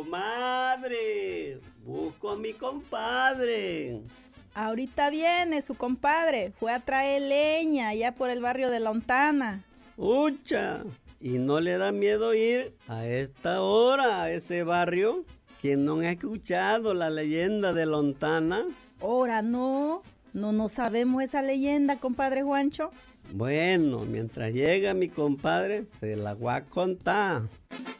Comadre, busco a mi compadre. Ahorita viene su compadre. Fue a traer leña allá por el barrio de La Ontana. ¡Ucha! ¿Y no le da miedo ir a esta hora a ese barrio? ¿Quién no ha escuchado la leyenda de Lontana? Ahora no. No sabemos esa leyenda, compadre Juancho. Bueno, mientras llega mi compadre, se la voy a contar.